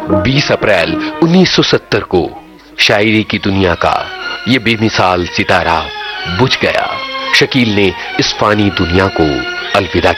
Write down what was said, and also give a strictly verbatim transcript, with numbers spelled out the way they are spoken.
बीस अप्रैल उन्नीस सौ सत्तर को शायरी की दुनिया का ये बेमिसाल सितारा बुझ गया। शकील ने इस फानी दुनिया को अलविदा